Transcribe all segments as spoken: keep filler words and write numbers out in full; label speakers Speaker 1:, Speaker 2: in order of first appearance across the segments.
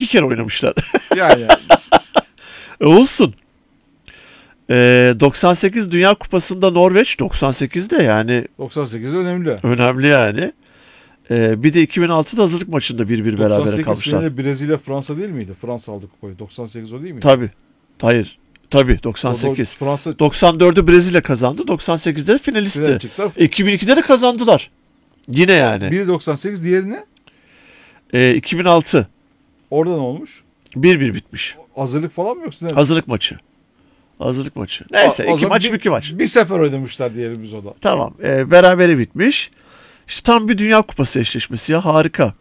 Speaker 1: kere oynamışlar.
Speaker 2: Yani.
Speaker 1: E, olsun. E, doksan sekiz Dünya Kupası'nda Norveç, doksan sekizde yani
Speaker 2: doksan sekiz önemli.
Speaker 1: önemli yani. E, bir de iki bin altıda hazırlık maçında bir bir berabere
Speaker 2: doksan sekiz
Speaker 1: kalmışlar.
Speaker 2: finali Brezilya Fransa değil miydi? Fransa aldı kupayı. doksan sekiz o değil miydi?
Speaker 1: Tabii. Hayır. Tabii doksan sekiz.
Speaker 2: O, Fransa
Speaker 1: doksan dördü Brezilya kazandı. doksan sekizde finalisti.
Speaker 2: finale çıktılar.
Speaker 1: iki bin ikide de kazandılar. Yine yani.
Speaker 2: Biri doksan sekiz, diğeri ne?
Speaker 1: E, iki bin altı
Speaker 2: Orada ne olmuş?
Speaker 1: bir bir bitmiş.
Speaker 2: Hazırlık falan mı yoksa ne?
Speaker 1: Hazırlık maçı. Hazırlık maçı. Neyse
Speaker 2: O
Speaker 1: iki
Speaker 2: zaman
Speaker 1: maç
Speaker 2: bir,
Speaker 1: iki maç.
Speaker 2: Bir sefer oynamışlar diyelim biz o da.
Speaker 1: Tamam. E, berabere bitmiş. İşte tam bir Dünya Kupası eşleşmesi ya. Harika.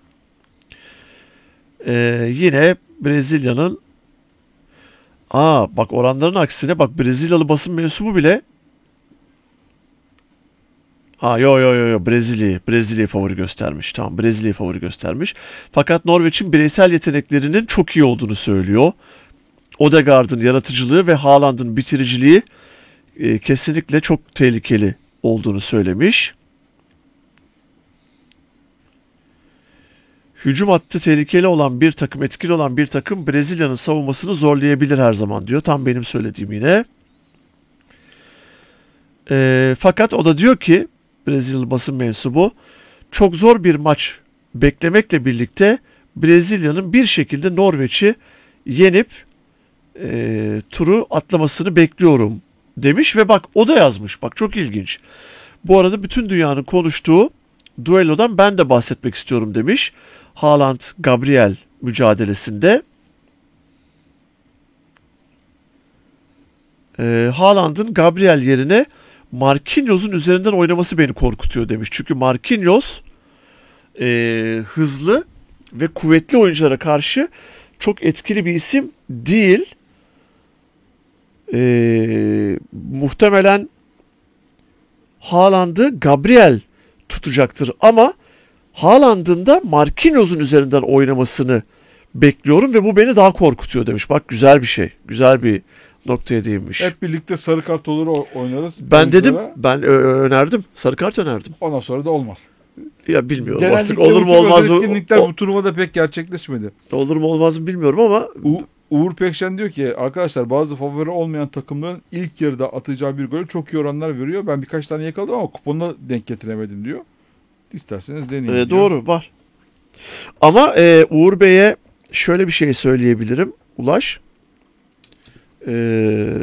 Speaker 1: E, yine Brezilya'nın Aa bak oranların aksine bak Brezilyalı basın mensubu bile Ha yo yo yo yo Brezilya'yı Brezilya'yı favori göstermiş. Tamam Brezilya'yı favori göstermiş. Fakat Norveç'in bireysel yeteneklerinin çok iyi olduğunu söylüyor. Odegaard'ın yaratıcılığı ve Haaland'ın bitiriciliği e, kesinlikle çok tehlikeli olduğunu söylemiş. Hücum hattı tehlikeli olan bir takım, etkili olan bir takım Brezilya'nın savunmasını zorlayabilir her zaman diyor. Tam benim söylediğim yine. E, fakat o da diyor ki Brezilyalı basın mensubu çok zor bir maç beklemekle birlikte Brezilya'nın bir şekilde Norveç'i yenip e, turu atlamasını bekliyorum demiş ve bak o da yazmış. Bak çok ilginç. Bu arada bütün dünyanın konuştuğu duellodan ben de bahsetmek istiyorum demiş. Haaland-Gabriel mücadelesinde. E, Haaland'ın Gabriel yerine Marquinhos'un üzerinden oynaması beni korkutuyor demiş. Çünkü Marquinhos e, hızlı ve kuvvetli oyunculara karşı çok etkili bir isim değil. E, muhtemelen Haaland'ı Gabriel tutacaktır ama Haaland'ın da Marquinhos'un üzerinden oynamasını bekliyorum ve bu beni daha korkutuyor demiş. Bak güzel bir şey. Güzel bir noktaya değinmiş.
Speaker 2: Hep birlikte sarı kart olur oynarız.
Speaker 1: Ben dedim, ben önerdim. Sarı kart önerdim.
Speaker 2: Ondan sonra da olmaz.
Speaker 1: Ya bilmiyorum
Speaker 2: Genellikle
Speaker 1: artık olur mu olmaz mı?
Speaker 2: Etkinlikler bu turnuvada pek gerçekleşmedi.
Speaker 1: Olur mu olmaz mı bilmiyorum ama
Speaker 2: U- Uğur Pekşen diyor ki arkadaşlar bazı favori olmayan takımların ilk yarıda atacağı bir golü çok iyi oranlar veriyor. Ben birkaç tane yakaladım ama kuponuna denk getiremedim diyor. İsterseniz deneyin.
Speaker 1: e, doğru var. Ama e, Uğur Bey'e şöyle bir şey söyleyebilirim. Ulaş. Eee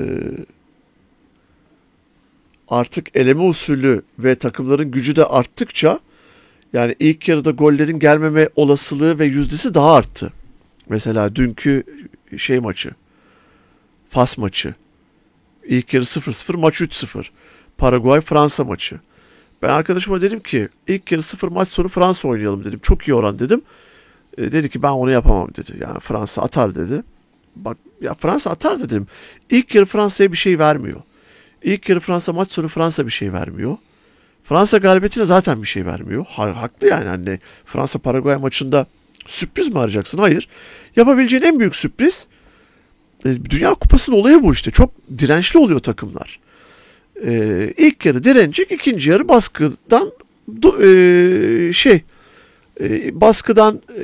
Speaker 1: artık eleme usulü ve takımların gücü de arttıkça yani ilk yarıda gollerin gelmeme olasılığı ve yüzdesi daha arttı. Mesela dünkü şey maçı, Fas maçı, ilk yarı sıfır sıfır, maç üç sıfır. Paraguay Fransa maçı. Ben arkadaşıma dedim ki ilk yarı sıfır, maç sonu Fransa oynayalım dedim. Çok iyi oran dedim. E, dedi ki ben onu yapamam dedi. Yani Fransa atar dedi. Bak ya Fransa atar dedim. İlk yarı Fransa'ya bir şey vermiyor. İlk yarı Fransa, maç sonu Fransa bir şey vermiyor. Fransa galibiyetine zaten bir şey vermiyor. Ha, haklı yani anne. Fransa Paraguay maçında sürpriz mi arayacaksın? Hayır. Yapabileceğin en büyük sürpriz e, Dünya Kupası'nın olayı bu işte. Çok dirençli oluyor takımlar. E, ilk yarı direnecek, ikinci yarı baskıdan e, şey e, baskıdan e,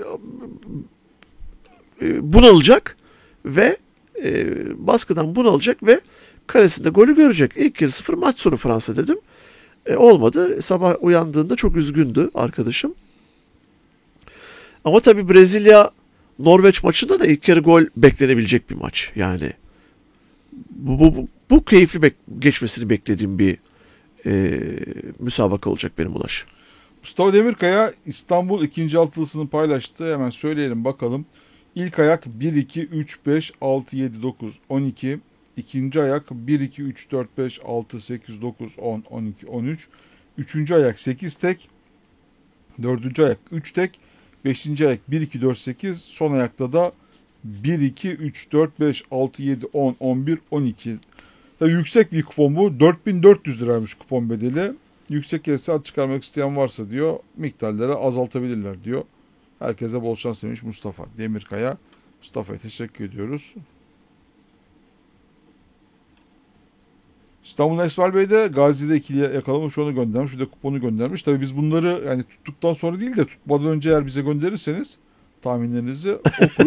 Speaker 1: e, bunalacak ve e, baskıdan bunalacak ve kalesinde golü görecek. İlk yarı sıfır, maç sonu Fransa dedim. E, olmadı. Sabah uyandığında çok üzgündü arkadaşım. Ama tabii Brezilya Norveç maçında da ilk yarı gol beklenebilecek bir maç. Yani bu, bu, bu, bu keyifli bek- geçmesini beklediğim bir e, müsabaka olacak benim Ulaş.
Speaker 2: Mustafa Demirkaya İstanbul ikinci altılısını paylaştı. Hemen söyleyelim bakalım. İlk ayak bir iki üç beş altı yedi dokuz on iki. İkinci ayak bir iki üç dört beş altı sekiz dokuz on on iki on üç. Üçüncü ayak sekiz tek. Dördüncü ayak üç tek. Beşinci ayak bir iki dört sekiz. Son ayakta da bir iki üç dört beş altı yedi on on bir on iki. Tabii yüksek bir kupon bu. dört bin dört yüz liraymış kupon bedeli. Yüksek hesap çıkarmak isteyen varsa diyor miktarları azaltabilirler diyor. Herkese bol şans demiş Mustafa Demirkaya. Mustafa'ya teşekkür ediyoruz. İstanbul Esmer Bey de Gazi'de ikili yakalamış, onu göndermiş, bir de kuponu göndermiş. Tabii biz bunları yani tuttuktan sonra değil de tutmadan önce eğer bize gönderirseniz tahminlerinizi okuruz.